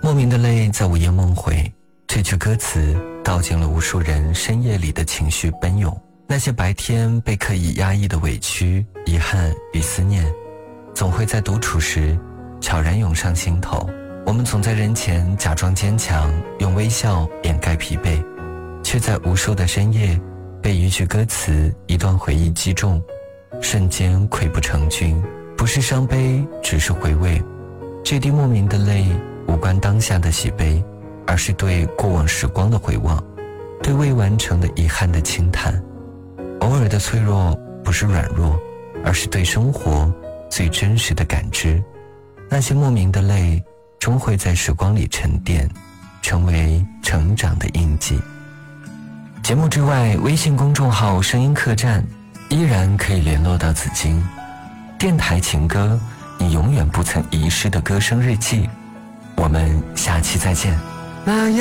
莫名的泪在午夜梦回，褪去歌词，道尽了无数人深夜里的情绪奔涌。那些白天被刻意压抑的委屈、遗憾与思念，总会在独处时悄然涌上心头。我们总在人前假装坚强，用微笑掩盖疲惫，却在无数的深夜被一句歌词、一段回忆击中，瞬间溃不成军。不是伤悲，只是回味。这滴莫名的泪无关当下的喜悲，而是对过往时光的回望，对未完成的遗憾的轻叹。偶尔的脆弱不是软弱，而是对生活最真实的感知。那些莫名的泪终会在时光里沉淀，成为成长的印记。节目之外，微信公众号声音客栈依然可以联络到紫金。电台情歌，你永远不曾遗失的歌声日记。我们下期再见。